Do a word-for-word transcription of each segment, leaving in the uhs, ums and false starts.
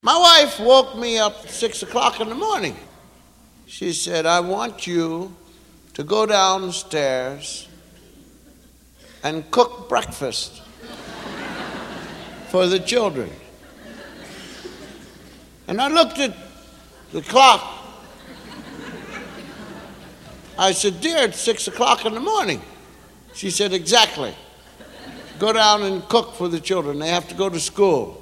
My wife woke me up at six o'clock in the morning. She said, I want you to go downstairs and cook breakfast for the children. And I looked at the clock. I said, dear, it's six o'clock in the morning. She said, exactly. Go down and cook for the children. They have to go to school.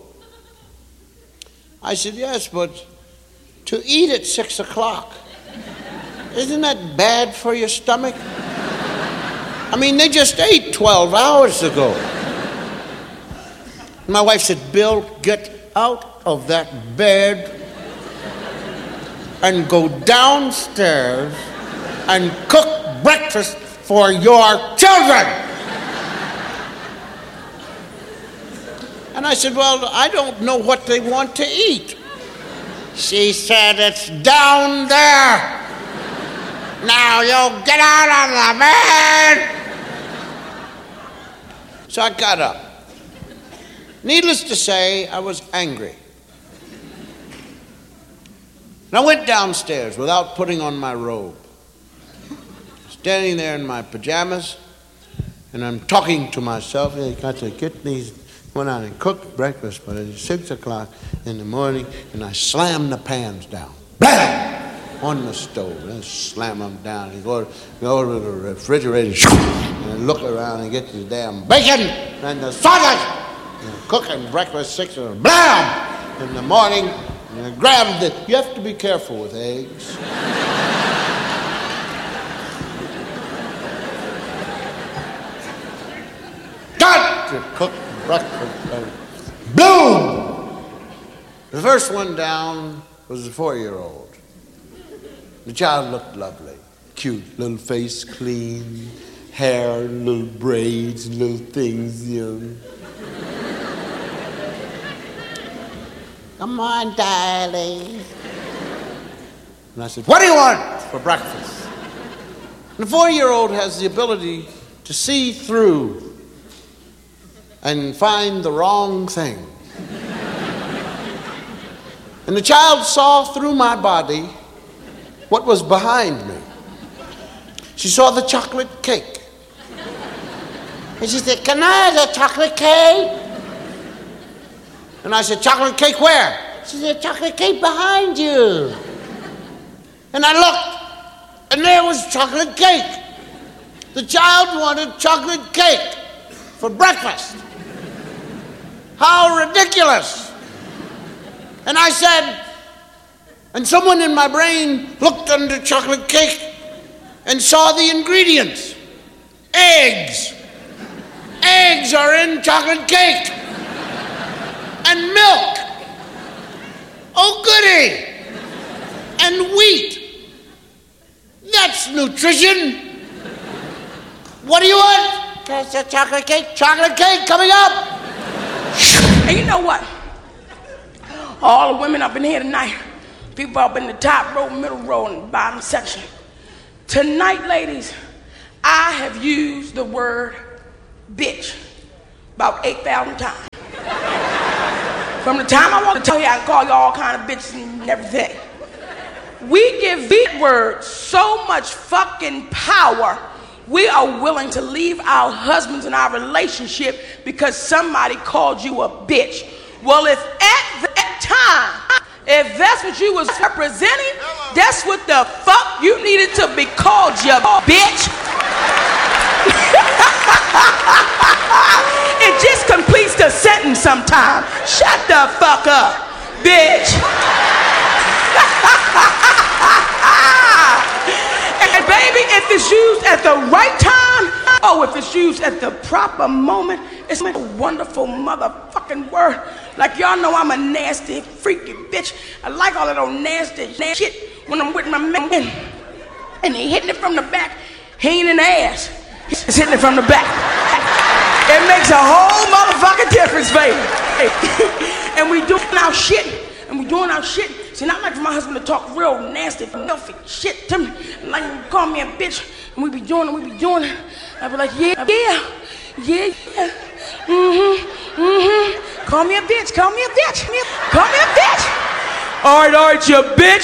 I said, yes, but to eat at six o'clock, isn't that bad for your stomach? I mean, they just ate twelve hours ago. My wife said, Bill, get out of that bed and go downstairs and cook breakfast for your children. And I said, well, I don't know what they want to eat. She said, it's down there. Now you get out of the bed. So I got up. Needless to say, I was angry. And I went downstairs without putting on my robe. Standing there in my pajamas, and I'm talking to myself. I got to get these. Went out and cooked breakfast, but it's six o'clock in the morning, and I slammed the pans down. Blam! On the stove. And I slam them down. And go, go to the refrigerator, and look around and get the damn bacon and the sausage. And cooking breakfast, six o'clock. Blam! In the morning, and I grabbed it. You have to be careful with eggs. Got to cook breakfast. Boom! The first one down was a four-year-old. The child looked lovely. Cute, little face clean, hair, little braids, little things, you know. Come on, darling. And I said, what do you want for breakfast? And the four-year-old has the ability to see through and find the wrong thing. And the child saw through my body what was behind me. She saw the chocolate cake. And she said, can I have a chocolate cake? And I said, chocolate cake where? She said, chocolate cake behind you. And I looked, and there was chocolate cake. The child wanted chocolate cake for breakfast. How ridiculous. And I said, and someone in my brain looked under chocolate cake and saw the ingredients. Eggs. Eggs are in chocolate cake. And milk. Oh, goody. And wheat. That's nutrition. What do you want? There's a chocolate cake. Chocolate cake coming up. And you know what? All the women up in here tonight, people up in the top row, middle row, and the bottom section. Tonight, ladies, I have used the word bitch about eight thousand times. From the time I want to tell you, I can call you all kind of bitches and everything. We give that word so much fucking power, we are willing to leave our husbands and our relationship because somebody called you a bitch. Well, if at that time, if that's what you was representing, that's what the fuck you needed to be called, you bitch. It just completes the sentence sometimes. Shut the fuck up, bitch. And baby, if it's used at the right time, oh, if it's used at the proper moment, it's a wonderful motherfucking word. Like y'all know I'm a nasty, freaky bitch. I like all of those nasty shit when I'm with my man. And he hitting it from the back. He ain't in the ass. He's hitting it from the back. It makes a whole motherfucking difference, baby. And we doing our shit. And we doing our shit. See, not like for my husband to talk real nasty, filthy shit to me. And like he call me a bitch. And we be doing it, we be doing it. I be like, yeah, yeah, yeah, yeah. Mm-hmm, mm-hmm. Call me a bitch. Call me a bitch. Call me a bitch. All right, all right, you bitch.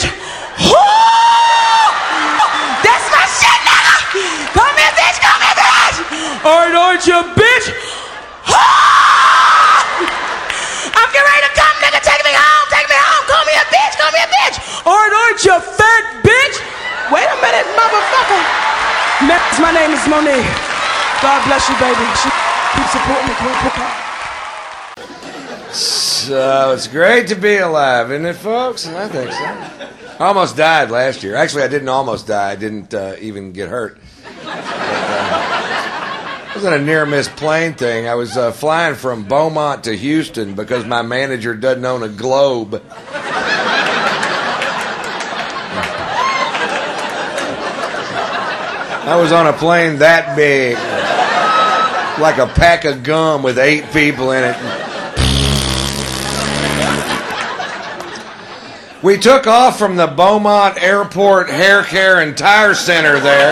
That's my shit, nigga. Call me a bitch. Call me a bitch. All right, all right, you bitch. I'm getting ready to come, nigga. Take me home. Take me home. Call me a bitch. Call me a bitch. All right, all right, you fat bitch. Wait a minute, motherfucker. Next, my name is Monique. God bless you, baby. She keep supporting me. So it's great to be alive, isn't it, folks? I think so. I almost died last year. Actually, I didn't almost die. I didn't uh, even get hurt. But, uh, it was a near-miss plane thing. I was uh, flying from Beaumont to Houston because my manager doesn't own a Globe. I was on a plane that big, like a pack of gum with eight people in it. We took off from the Beaumont Airport Hair Care and Tire Center there.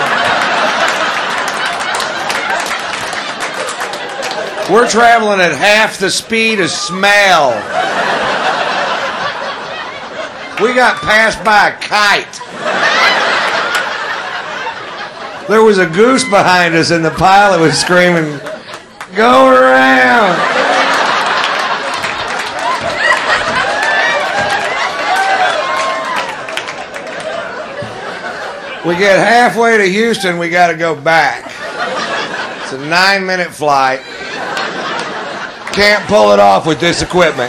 We're traveling at half the speed of smell. We got passed by a kite. There was a goose behind us and the pilot was screaming, "Go around." We get halfway to Houston, we got to go back. It's a nine-minute flight. Can't pull it off with this equipment.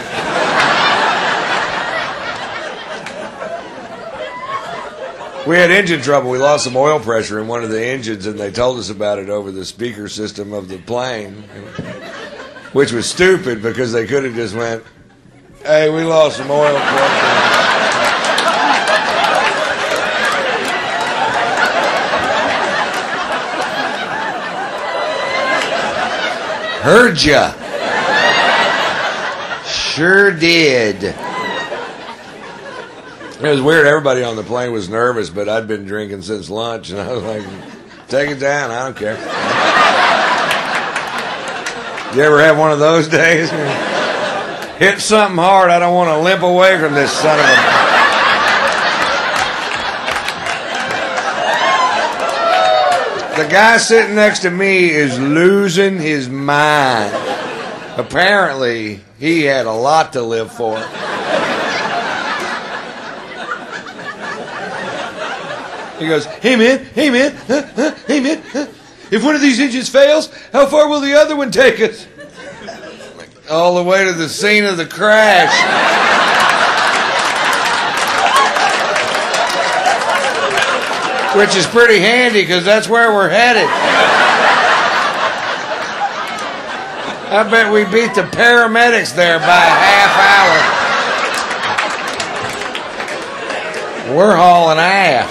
We had engine trouble. We lost some oil pressure in one of the engines, and they told us about it over the speaker system of the plane, which was stupid because they could have just went, "Hey, we lost some oil pressure." Heard ya. Sure did. It was weird. Everybody on the plane was nervous, but I'd been drinking since lunch, and I was like, "Take it down. I don't care." You ever have one of those days? Hit something hard. I don't want to limp away from this son of a... The guy sitting next to me is losing his mind. Apparently, he had a lot to live for. He goes, "Hey man, hey man, huh, huh, hey man, huh. If one of these engines fails, how far will the other one take us?" All the way to the scene of the crash. Which is pretty handy because that's where we're headed. I bet we beat the paramedics there by a half hour. We're hauling ass.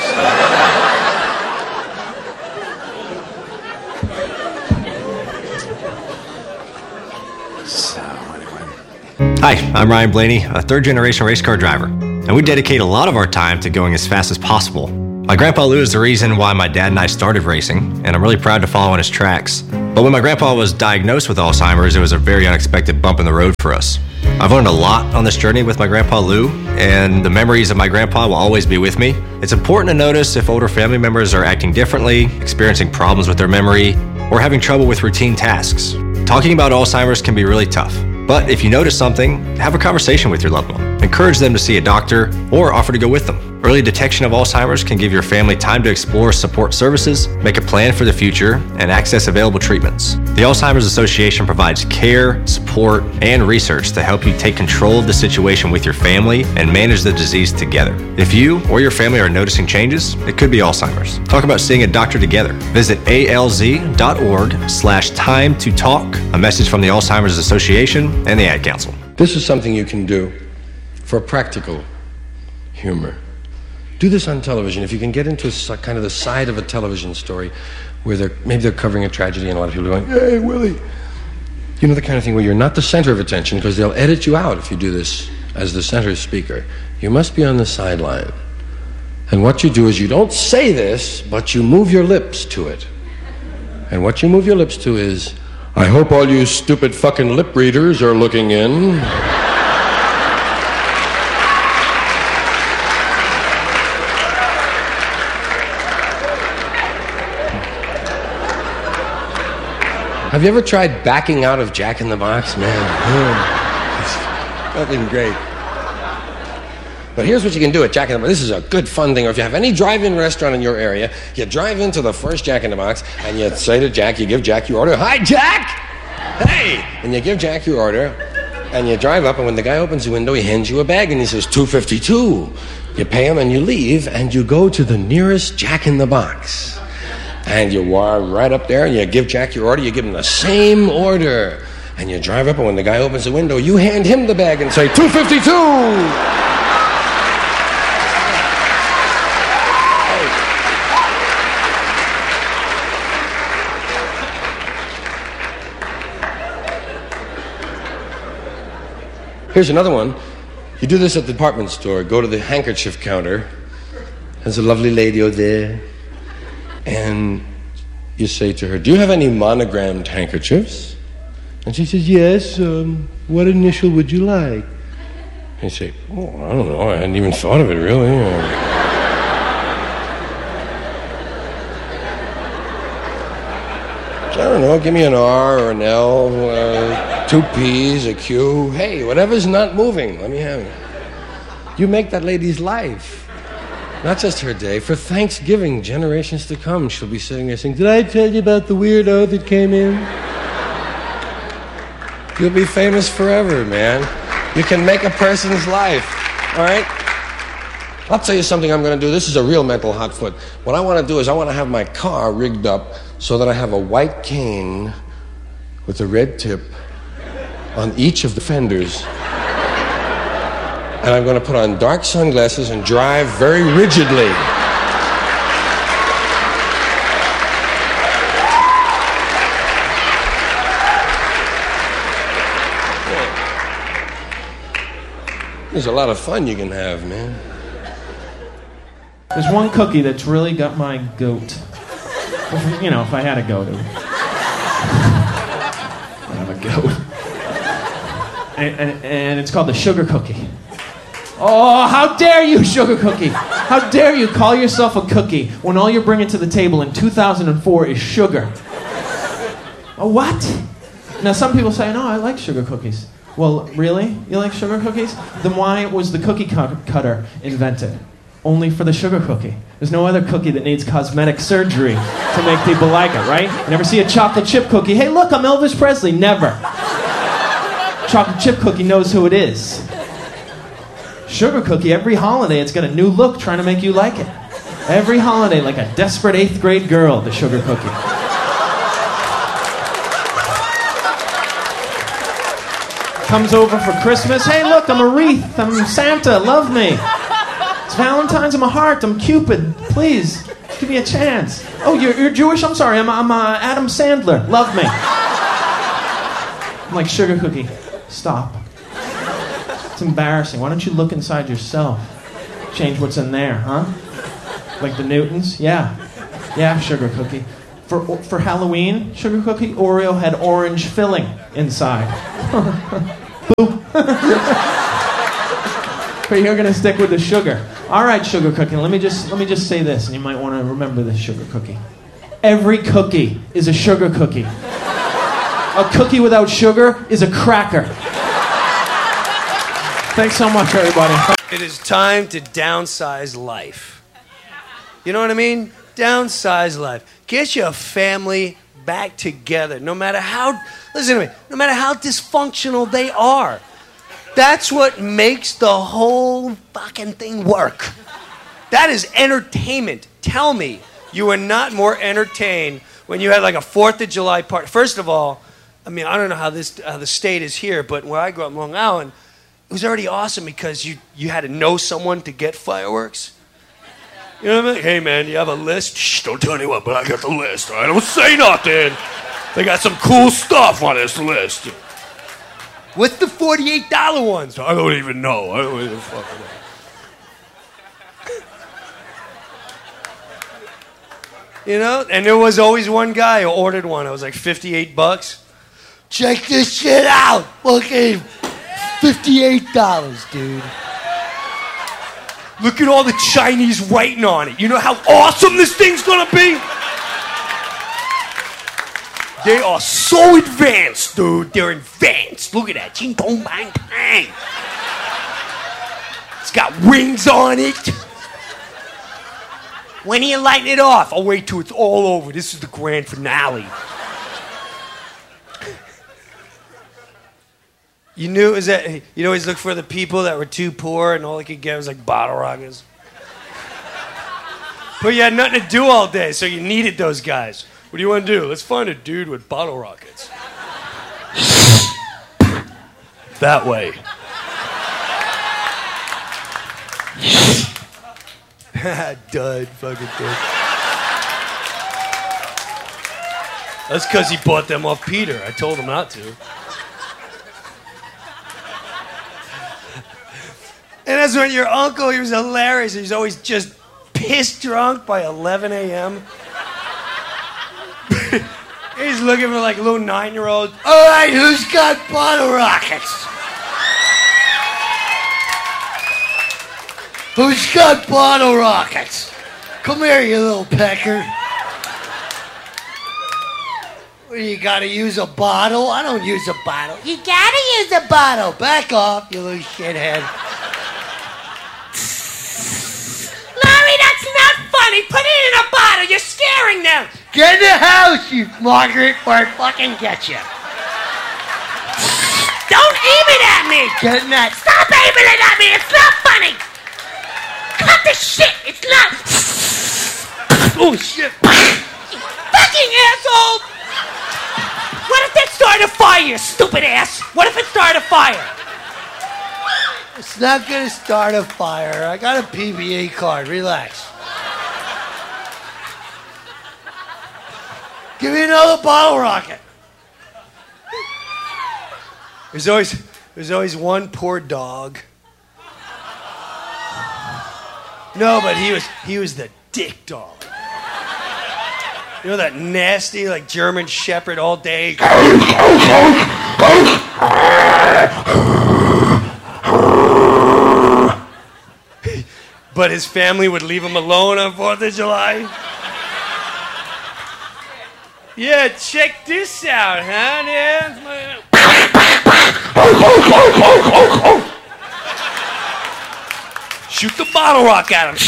So, anyway. Hi, I'm Ryan Blaney, a third-generation race car driver, and we dedicate a lot of our time to going as fast as possible. My grandpa Lou is the reason why my dad and I started racing, and I'm really proud to follow in his tracks. But when my grandpa was diagnosed with Alzheimer's, it was a very unexpected bump in the road for us. I've learned a lot on this journey with my grandpa Lou, and the memories of my grandpa will always be with me. It's important to notice if older family members are acting differently, experiencing problems with their memory, or having trouble with routine tasks. Talking about Alzheimer's can be really tough. But if you notice something, have a conversation with your loved one. Encourage them to see a doctor or offer to go with them. Early detection of Alzheimer's can give your family time to explore support services, make a plan for the future, and access available treatments. The Alzheimer's Association provides care, support, and research to help you take control of the situation with your family and manage the disease together. If you or your family are noticing changes, it could be Alzheimer's. Talk about seeing a doctor together. Visit alz.org slash time to talk. A message from the Alzheimer's Association and the Ad Council. This is something you can do for practical humor. Do this on television. If you can get into a, kind of the side of a television story where they're maybe they're covering a tragedy and a lot of people are going, "Hey, Willie." You know, the kind of thing where you're not the center of attention because they'll edit you out if you do this as the center speaker. You must be on the sideline. And what you do is you don't say this, but you move your lips to it. And what you move your lips to is, I hope all you stupid fucking lip readers are looking in. Have you ever tried backing out of Jack in the Box? Man, it's fucking great. But here's what you can do at Jack in the Box. This is a good fun thing. Or if you have any drive-in restaurant in your area, you drive into the first Jack in the Box and you say to Jack, you give Jack your order. Hi, Jack! Hey! And you give Jack your order and you drive up, and when the guy opens the window, he hands you a bag and he says, two fifty-two. You pay him and you leave and you go to the nearest Jack in the Box. And you walk right up there and you give Jack your order. You give him the same order. And you drive up, and when the guy opens the window, you hand him the bag and say, two fifty-two! Here's another one. You do this at the department store. Go to the handkerchief counter. There's a lovely lady over there. And you say to her, do you have any monogrammed handkerchiefs? And she says, yes. Um, what initial would you like? And you say, oh, I don't know. I hadn't even thought of it, really. I don't know. Give me an R or an L, uh, two P's, a Q. Hey, whatever's not moving, let me have it. You make that lady's life. Not just her day. For Thanksgiving, generations to come, she'll be sitting there saying, did I tell you about the weirdo that came in? You'll be famous forever, man. You can make a person's life, all right? I'll tell you something I'm going to do. This is a real mental hot foot. What I want to do is I want to have my car rigged up so that I have a white cane with a red tip on each of the fenders. And I'm going to put on dark sunglasses and drive very rigidly. There's a lot of fun you can have, man. There's one cookie that's really got my goat. You know, if I had a goat, it would... I have a goat. And, and, and it's called the sugar cookie. Oh, how dare you, sugar cookie! How dare you call yourself a cookie when all you're bringing to the table in two thousand four is sugar? A what? Now, some people say, no, I like sugar cookies. Well, really? You like sugar cookies? Then why was the cookie cut- cutter invented? Only for the sugar cookie. There's no other cookie that needs cosmetic surgery to make people like it, right? You never see a chocolate chip cookie. Hey, look, I'm Elvis Presley. Never. Chocolate chip cookie knows who it is. Sugar cookie, every holiday, it's got a new look trying to make you like it. Every holiday, like a desperate eighth grade girl, the sugar cookie. Comes over for Christmas. Hey, look, I'm a wreath. I'm Santa. Love me. It's Valentine's. I'm a heart. I'm Cupid. Please, give me a chance. Oh, you're, you're Jewish? I'm sorry. I'm, I'm uh, Adam Sandler. Love me. I'm like, sugar cookie, stop. It's embarrassing. Why don't you look inside yourself? Change what's in there, huh? Like the Newtons? Yeah. Yeah, sugar cookie. For for Halloween, sugar cookie, Oreo had orange filling inside. Boo. But you're gonna stick with the sugar. All right, sugar cookie. Let me just let me just say this, and you might want to remember this, sugar cookie. Every cookie is a sugar cookie. A cookie without sugar is a cracker. Thanks so much, everybody. It is time to downsize life. You know what I mean? Downsize life. Get your family back together. No matter how, listen to me, no matter how dysfunctional they are. That's what makes the whole fucking thing work. That is entertainment. Tell me you were not more entertained when you had like a fourth of July party. First of all, I mean, I don't know how this how the state is here, but where I grew up in Long Island, it was already awesome because you, you had to know someone to get fireworks. You know what I mean? Hey, man, you have a list? Shh, don't tell anyone, but I got the list. All right, don't say nothing. They got some cool stuff on this list. What's the forty-eight dollar ones? I don't even know. I don't even fucking know. You know? And there was always one guy who ordered one. It was like fifty-eight bucks. Check this shit out. Fucking fifty-eight dollars, dude. Look at all the Chinese writing on it. You know how awesome this thing's gonna be? They are so advanced, dude. They're advanced. Look at that. Ching pong bang bang. It's got rings on it. When are you lighting it off? I'll wait till it's all over. This is the grand finale. You knew it was that you'd always look for the people that were too poor and all they could get was like bottle rockets. But you had nothing to do all day, so you needed those guys. What do you want to do? Let's find a dude with bottle rockets. That way. Dud, fucking dud. That's because he bought them off Peter. I told him not to. And that's when your uncle, he was hilarious. He was always just pissed drunk by eleven a.m. He's looking for like a little nine-year-old. All right, who's got bottle rockets? Who's got bottle rockets? Come here, you little pecker. What, you gotta use a bottle? I don't use a bottle. You gotta use a bottle. Back off, you little shithead. Larry, that's not funny. Put it in a bottle. You're scaring them. Get in the house, you Margaret, or I fucking get you. Don't aim it at me. Get in that. Stop aiming it at me. It's not funny. Cut the shit! It's not... Oh, shit. You fucking asshole! What if that started a fire, you stupid ass? What if it started a fire? It's not gonna start a fire. I got a P B A card. Relax. Give me another bottle rocket. There's always, there's always one poor dog. No, but he was he was the dick dog. You know that nasty, like German Shepherd all day. But his family would leave him alone on fourth of July. Yeah, check this out, huh? Yeah. Shoot the bottle rock at him.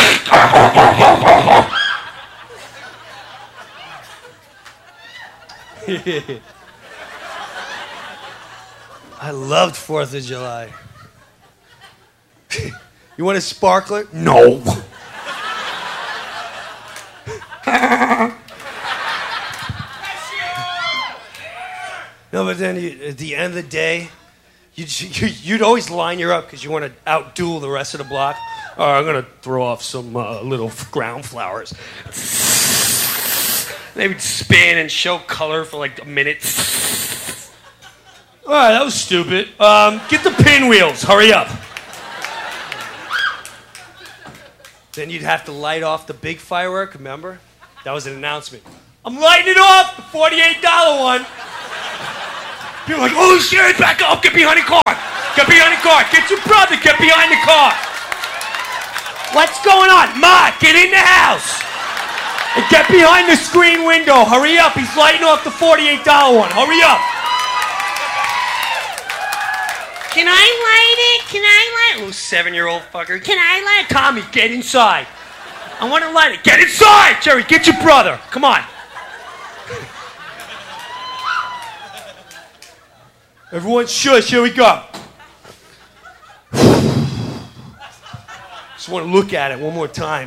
I loved fourth of July. You want a sparkler? No. No, but then you, at the end of the day, You'd, you'd always line her up because you want to outduel the rest of the block. All right, I'm going to throw off some uh, little ground flowers. Maybe spin and show color for like a minute. All right, that was stupid. Um, get the pinwheels. Hurry up. Then you'd have to light off the big firework, remember? That was an announcement. I'm lighting it off, the forty-eight dollar one. People are like, holy shit, back up, get behind the car. Get behind the car. Get your brother, get behind the car. What's going on? Ma, get in the house. And get behind the screen window. Hurry up, he's lighting off the forty-eight dollar one. Hurry up. Can I light it? Can I light it? Little seven-year-old fucker. Can I light it? Tommy, get inside. I want to light it. Get inside, Jerry, get your brother. Come on. Everyone shush, here we go. Just want to look at it one more time.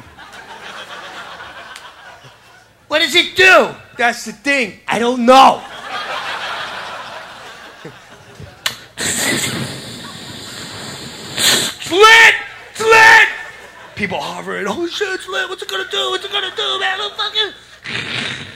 What does it do? That's the thing. I don't know. It's lit! It's lit! People hovering. Oh shit, it's lit. What's it gonna do? What's it gonna do, man? Oh, fucking...